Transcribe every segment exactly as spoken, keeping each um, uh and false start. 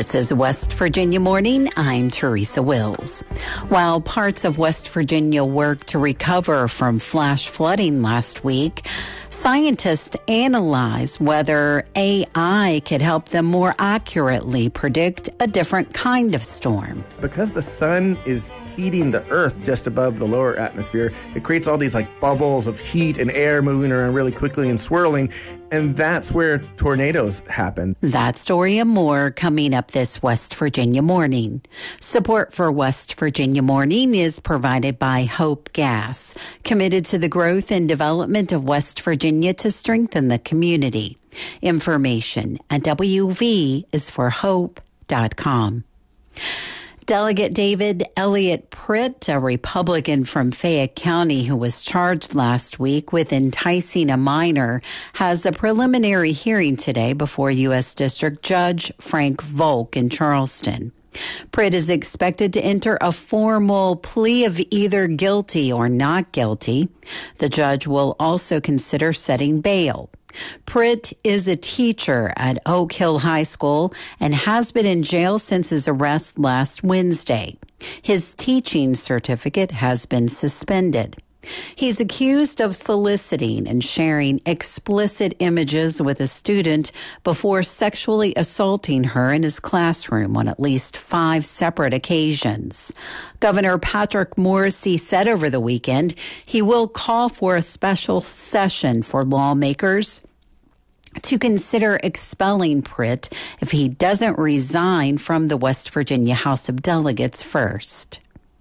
This is West Virginia Morning. I'm Teresa Wills. While parts of West Virginia work to recover from flash flooding last week, scientists analyze whether A I could help them more accurately predict a different kind of storm. Because the sun is heating the earth just above the lower atmosphere, it creates all these like bubbles of heat and air moving around really quickly and swirling, and that's where tornadoes happen. That story and more coming up this West Virginia Morning. Support for West Virginia Morning is provided by Hope Gas, committed to the growth and development of West Virginia to strengthen the community. Information at W V is for hope dot com. Delegate David Elliott Pritt, a Republican from Fayette County who was charged last week with enticing a minor, has a preliminary hearing today before U S District Judge Frank Volk in Charleston. Pritt is expected to enter a formal plea of either guilty or not guilty. The judge will also consider setting bail. Pritt is a teacher at Oak Hill High School and has been in jail since his arrest last Wednesday. His teaching certificate has been suspended. He's accused of soliciting and sharing explicit images with a student before sexually assaulting her in his classroom on at least five separate occasions. Governor Patrick Morrisey said over the weekend he will call for a special session for lawmakers to consider expelling Pritt if he doesn't resign from the West Virginia House of Delegates first.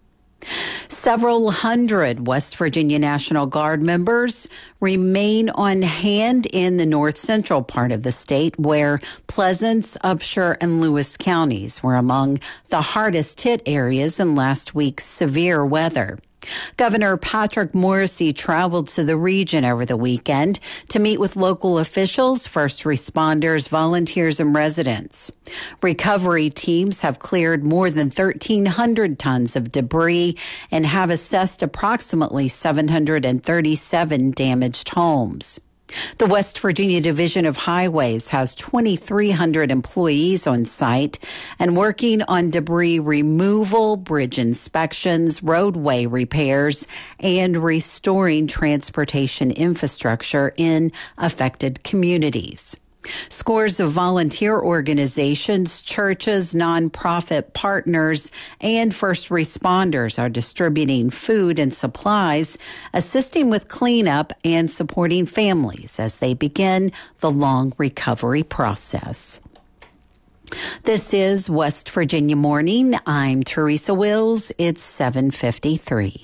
Several hundred West Virginia National Guard members remain on hand in the north central part of the state, where Pleasants, Upshur, and Lewis counties were among the hardest hit areas in last week's severe weather. Governor Patrick Morrisey traveled to the region over the weekend to meet with local officials, first responders, volunteers, and residents. Recovery teams have cleared more than thirteen hundred tons of debris and have assessed approximately seven hundred thirty-seven damaged homes. The West Virginia Division of Highways has twenty-three hundred employees on site and working on debris removal, bridge inspections, roadway repairs, and restoring transportation infrastructure in affected communities. Scores of volunteer organizations, churches, nonprofit partners, and first responders are distributing food and supplies, assisting with cleanup and supporting families as they begin the long recovery process. This is West Virginia Morning. I'm Teresa Wills. It's seven fifty-three.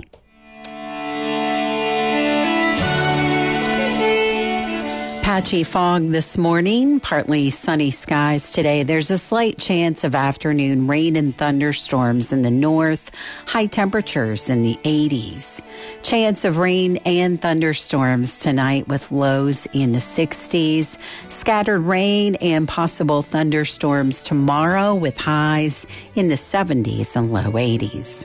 Patchy fog this morning, partly sunny skies today. There's a slight chance of afternoon rain and thunderstorms in the north, high temperatures in the eighties. Chance of rain and thunderstorms tonight with lows in the sixties. Scattered rain and possible thunderstorms tomorrow with highs in the seventies and low eighties.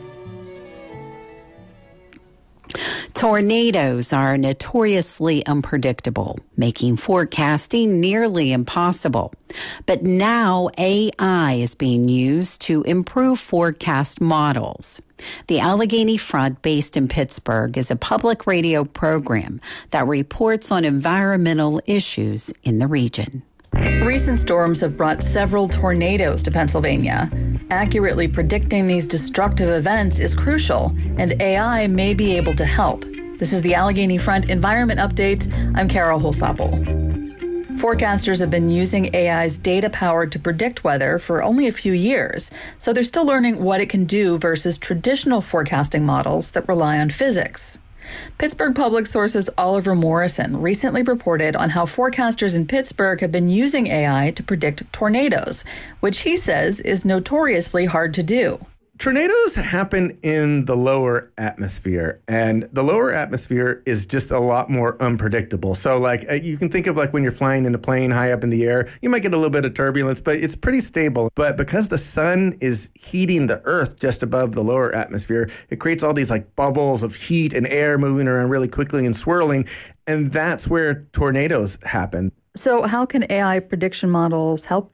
Tornadoes are notoriously unpredictable, making forecasting nearly impossible. But now A I is being used to improve forecast models. The Allegheny Front, based in Pittsburgh, is a public radio program that reports on environmental issues in the region. Recent storms have brought several tornadoes to Pennsylvania. Accurately predicting these destructive events is crucial, and A I may be able to help. This is the Allegheny Front Environment Update. I'm Carol Holsapple. Forecasters have been using A I's data power to predict weather for only a few years, so they're still learning what it can do versus traditional forecasting models that rely on physics. Pittsburgh Public Source's Oliver Morrison recently reported on how forecasters in Pittsburgh have been using A I to predict tornadoes, which he says is notoriously hard to do. Tornadoes happen in the lower atmosphere, and the lower atmosphere is just a lot more unpredictable. So, like, you can think of like when you're flying in a plane high up in the air, you might get a little bit of turbulence, but it's pretty stable. But because the sun is heating the earth just above the lower atmosphere, it creates all these like bubbles of heat and air moving around really quickly and swirling, and that's where tornadoes happen. So how can A I prediction models help there?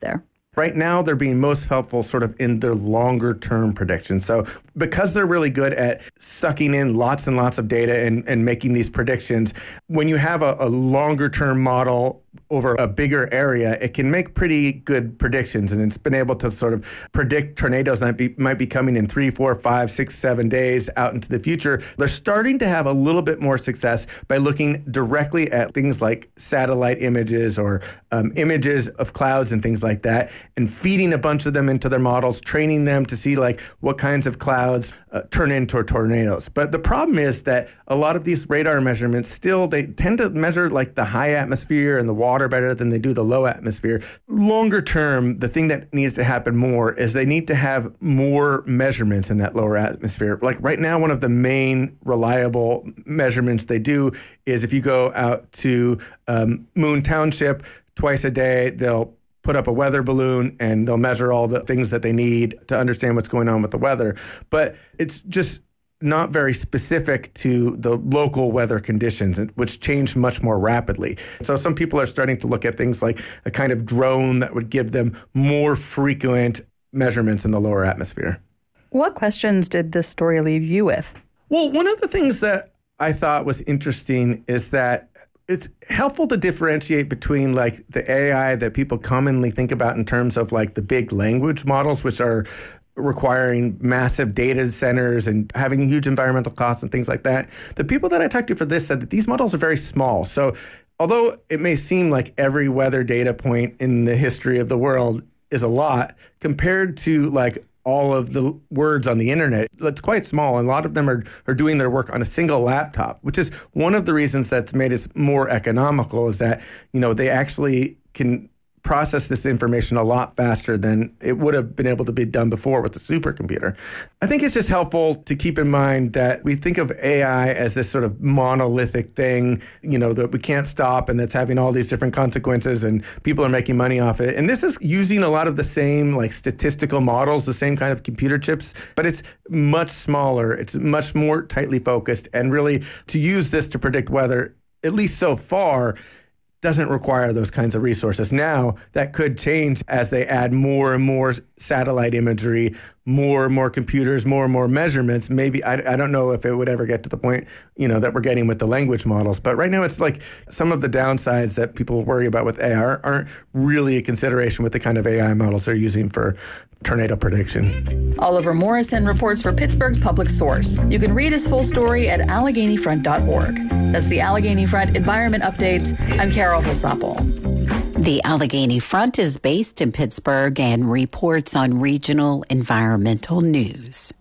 Right now, they're being most helpful sort of in their longer term predictions. So because they're really good at sucking in lots and lots of data and, and making these predictions, when you have a, a longer term model over a bigger area, it can make pretty good predictions. And it's been able to sort of predict tornadoes that be, might be coming in three, four, five, six, seven days out into the future. They're starting to have a little bit more success by looking directly at things like satellite images or um, images of clouds and things like that, and feeding a bunch of them into their models, training them to see like what kinds of clouds uh, turn into tornadoes. But the problem is that a lot of these radar measurements still, they tend to measure like the high atmosphere and the water better than they do the low atmosphere. Longer term, the thing that needs to happen more is they need to have more measurements in that lower atmosphere. Like right now, one of the main reliable measurements they do is if you go out to um, Moon Township twice a day, they'll put up a weather balloon and they'll measure all the things that they need to understand what's going on with the weather. But it's just not very specific to the local weather conditions, which change much more rapidly. So some people are starting to look at things like a kind of drone that would give them more frequent measurements in the lower atmosphere. What questions did this story leave you with? Well, one of the things that I thought was interesting is that it's helpful to differentiate between like the A I that people commonly think about in terms of like the big language models, which are requiring massive data centers and having huge environmental costs and things like that. The people that I talked to for this said that these models are very small. So although it may seem like every weather data point in the history of the world is a lot, compared to like all of the words on the internet, it's quite small. And a lot of them are, are doing their work on a single laptop, which is one of the reasons that's made it more economical, is that, you know, they actually can process this information a lot faster than it would have been able to be done before with the supercomputer. I think it's just helpful to keep in mind that we think of A I as this sort of monolithic thing, you know, that we can't stop and that's having all these different consequences and people are making money off it. And this is using a lot of the same like statistical models, the same kind of computer chips, but it's much smaller. It's much more tightly focused. And really to use this to predict weather, at least so far, doesn't require those kinds of resources. Now, that could change as they add more and more satellite imagery, more and more computers, more and more measurements. Maybe, I, I don't know if it would ever get to the point, you know, that we're getting with the language models. But right now, it's like some of the downsides that people worry about with A I aren't really a consideration with the kind of A I models they're using for tornado prediction. Oliver Morrison reports for Pittsburgh's Public Source. You can read his full story at Allegheny Front dot org. That's the Allegheny Front Environment Update. I'm Carol Hilsapel. The Allegheny Front is based in Pittsburgh and reports on regional environmental news.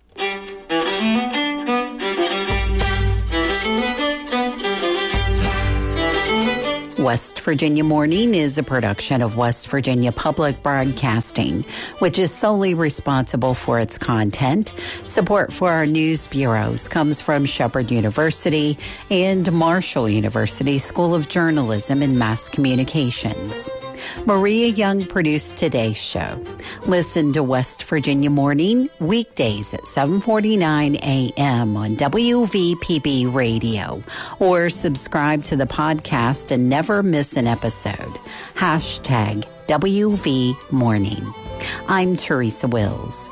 West Virginia Morning is a production of West Virginia Public Broadcasting, which is solely responsible for its content. Support for our news bureaus comes from Shepherd University and Marshall University School of Journalism and Mass Communications. Maria Young produced today's show. Listen to West Virginia Morning weekdays at seven forty-nine a.m. on W V P B Radio, or subscribe to the podcast and never miss an episode. Hashtag W V Morning. I'm Teresa Wills.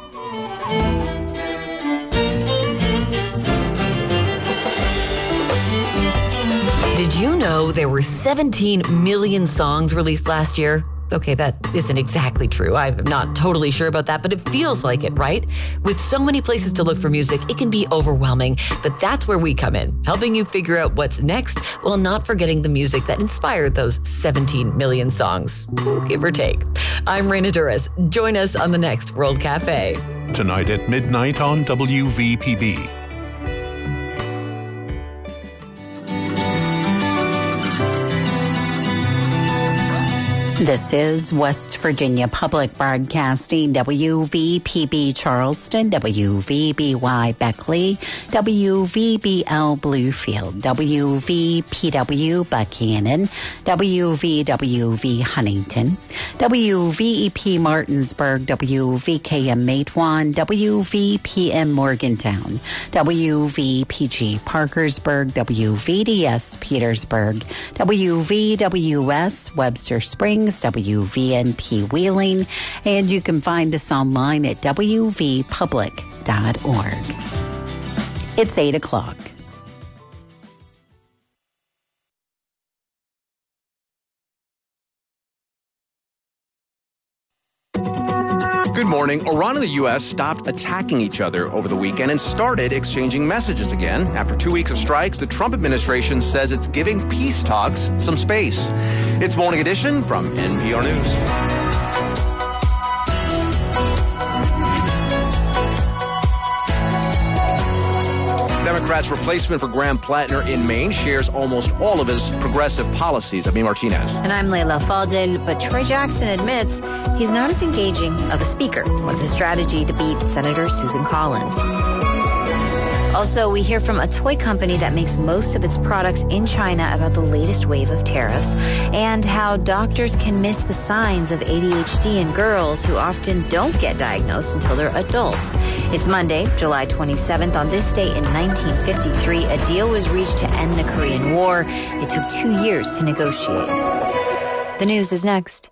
Did you know there were seventeen million songs released last year? Okay, that isn't exactly true. I'm not totally sure about that, but it feels like it, right? With so many places to look for music, it can be overwhelming, but that's where we come in, helping you figure out what's next while not forgetting the music that inspired those seventeen million songs, give or take. I'm Raina Duras. Join us on the next World Cafe. Tonight at midnight on W V P B. This is West Virginia Public Broadcasting, W V P B Charleston, W V B Y Beckley, W V B L Bluefield, W V P W Buchanan, W V W V Huntington, W V E P Martinsburg, W V K M Matewan, W V P M Morgantown, W V P G Parkersburg, W V D S Petersburg, W V W S Webster Springs, Springs, W V N P Wheeling, and you can find us online at w v public dot org. It's eight o'clock. Good morning. Iran and the U S stopped attacking each other over the weekend and started exchanging messages again. After two weeks of strikes, the Trump administration says it's giving peace talks some space. It's Morning Edition from N P R News. Democrats' replacement for Graham Plattner in Maine shares almost all of his progressive policies. Amin Martinez. And I'm Leila Fadel, but Troy Jackson admits he's not as engaging of a speaker. What's his strategy to beat Senator Susan Collins? Also, we hear from a toy company that makes most of its products in China about the latest wave of tariffs and how doctors can miss the signs of A D H D in girls who often don't get diagnosed until they're adults. It's Monday, July twenty-seventh. On this day in nineteen fifty-three, a deal was reached to end the Korean War. It took two years to negotiate. The news is next.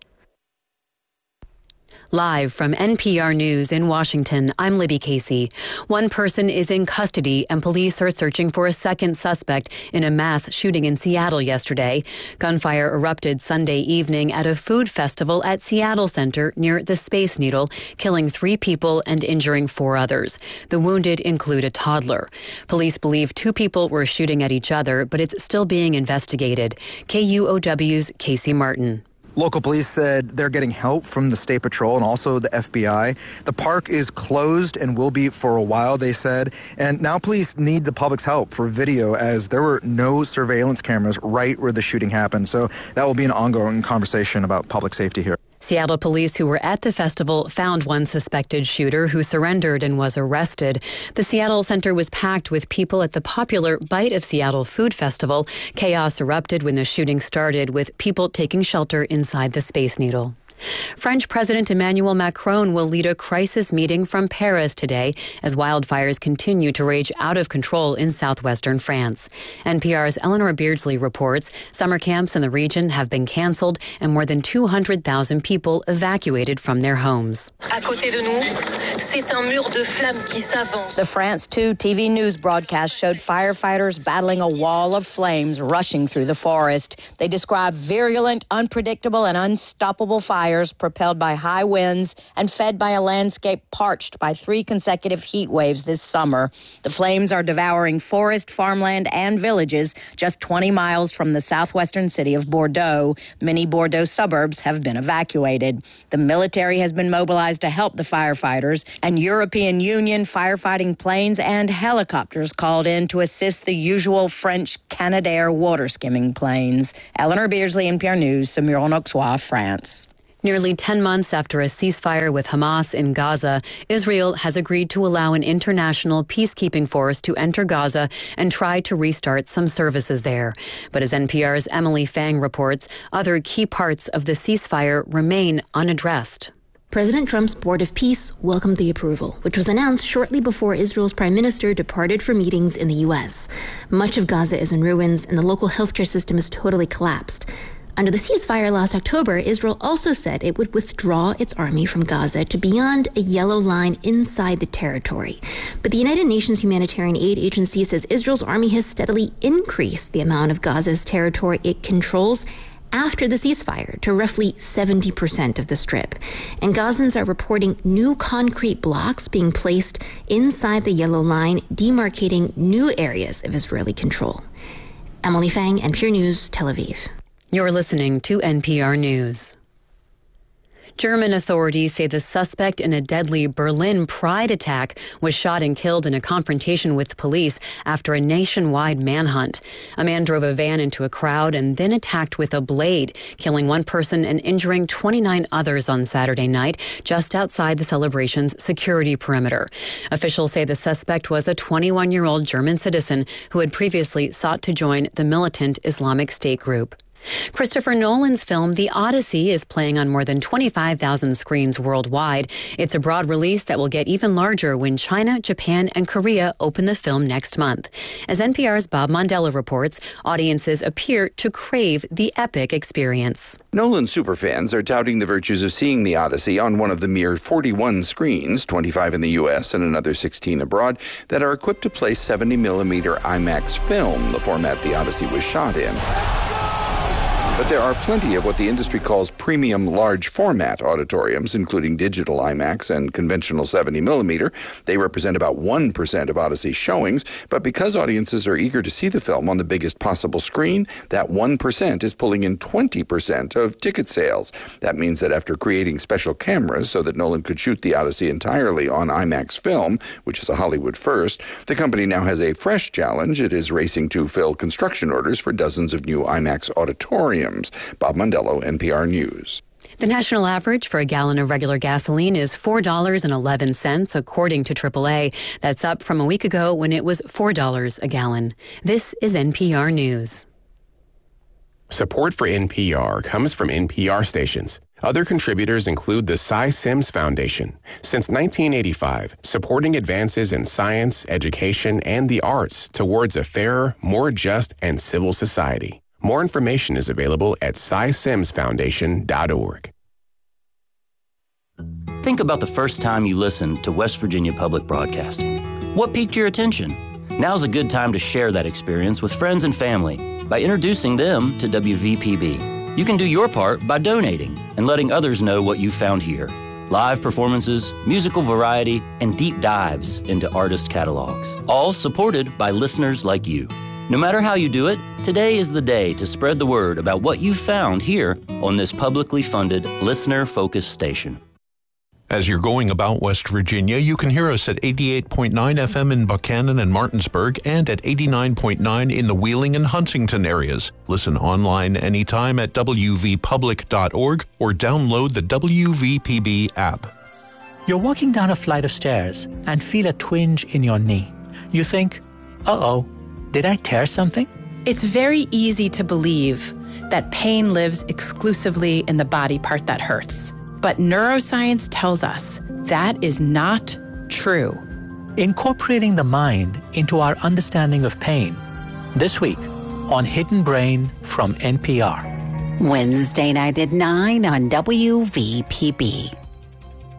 Live from N P R News in Washington, I'm Libby Casey. One person is in custody and police are searching for a second suspect in a mass shooting in Seattle yesterday. Gunfire erupted Sunday evening at a food festival at Seattle Center near the Space Needle, killing three people and injuring four others. The wounded include a toddler. Police believe two people were shooting at each other, but it's still being investigated. K U O W's Casey Martin. Local police said they're getting help from the State Patrol and also the F B I. The park is closed and will be for a while, they said. And now police need the public's help for video as there were no surveillance cameras right where the shooting happened. So that will be an ongoing conversation about public safety here. Seattle police who were at the festival found one suspected shooter who surrendered and was arrested. The Seattle Center was packed with people at the popular Bite of Seattle Food Festival. Chaos erupted when the shooting started, with people taking shelter inside the Space Needle. French President Emmanuel Macron will lead a crisis meeting from Paris today as wildfires continue to rage out of control in southwestern France. N P R's Eleanor Beardsley reports summer camps in the region have been canceled and more than two hundred thousand people evacuated from their homes. À côté de nous, c'est un mur de flammes qui s'avance. The France two T V news broadcast showed firefighters battling a wall of flames rushing through the forest. They described virulent, unpredictable, and unstoppable fires propelled by high winds and fed by a landscape parched by three consecutive heat waves this summer. The flames are devouring forest, farmland, and villages just twenty miles from the southwestern city of Bordeaux. Many Bordeaux suburbs have been evacuated. The military has been mobilized to help the firefighters, and European Union firefighting planes and helicopters called in to assist the usual French Canadair water skimming planes. Eleanor Beardsley, N P R News, Saumur-en-Auxois, France. Nearly ten months after a ceasefire with Hamas in Gaza, Israel has agreed to allow an international peacekeeping force to enter Gaza and try to restart some services there. But as N P R's Emily Fang reports, other key parts of the ceasefire remain unaddressed. President Trump's Board of Peace welcomed the approval, which was announced shortly before Israel's prime minister departed for meetings in the U S. Much of Gaza is in ruins, and the local healthcare system is totally collapsed. Under the ceasefire last October, Israel also said it would withdraw its army from Gaza to beyond a yellow line inside the territory. But the United Nations Humanitarian Aid Agency says Israel's army has steadily increased the amount of Gaza's territory it controls after the ceasefire to roughly seventy percent of the strip. And Gazans are reporting new concrete blocks being placed inside the yellow line, demarcating new areas of Israeli control. Emily Fang, N P R News, Tel Aviv. You're listening to N P R News. German authorities say the suspect in a deadly Berlin Pride attack was shot and killed in a confrontation with police after a nationwide manhunt. A man drove a van into a crowd and then attacked with a blade, killing one person and injuring twenty-nine others on Saturday night, just outside the celebration's security perimeter. Officials say the suspect was a twenty-one-year-old German citizen who had previously sought to join the militant Islamic State group. Christopher Nolan's film The Odyssey is playing on more than twenty-five thousand screens worldwide. It's a broad release that will get even larger when China, Japan, and Korea open the film next month. As N P R's Bob Mondello reports, audiences appear to crave the epic experience. Nolan superfans are touting the virtues of seeing The Odyssey on one of the mere forty-one screens, twenty-five in the U S and another sixteen abroad, that are equipped to play seventy millimeter IMAX film, the format The Odyssey was shot in. But there are plenty of what the industry calls premium large format auditoriums, including digital IMAX and conventional seventy millimeter. They represent about one percent of Odyssey showings, but because audiences are eager to see the film on the biggest possible screen, that one percent is pulling in twenty percent of ticket sales. That means that after creating special cameras so that Nolan could shoot The Odyssey entirely on IMAX film, which is a Hollywood first, the company now has a fresh challenge. It is racing to fill construction orders for dozens of new IMAX auditoriums. Bob Mondello, N P R News. The national average for a gallon of regular gasoline is four dollars and eleven cents, according to triple A. That's up from a week ago when it was four dollars a gallon. This is N P R News. Support for N P R comes from N P R stations. Other contributors include the Cy Sims Foundation. Since nineteen eighty-five, supporting advances in science, education, and the arts towards a fairer, more just, and civil society. More information is available at cy sims foundation dot org. Think about the first time you listened to West Virginia Public Broadcasting. What piqued your attention? Now's a good time to share that experience with friends and family by introducing them to W V P B. You can do your part by donating and letting others know what you found here. Live performances, musical variety, and deep dives into artist catalogs, all supported by listeners like you. No matter how you do it, today is the day to spread the word about what you found here on this publicly funded, listener-focused station. As you're going about West Virginia, you can hear us at eighty-eight point nine F M in Buchanan and Martinsburg and at eighty-nine point nine in the Wheeling and Huntington areas. Listen online anytime at w v public dot org or download the W V P B app. You're walking down a flight of stairs and feel a twinge in your knee. You think, uh-oh, did I tear something? It's very easy to believe that pain lives exclusively in the body part that hurts. But neuroscience tells us that is not true. Incorporating the mind into our understanding of pain. This week on Hidden Brain from N P R. Wednesday night at nine on W V P B.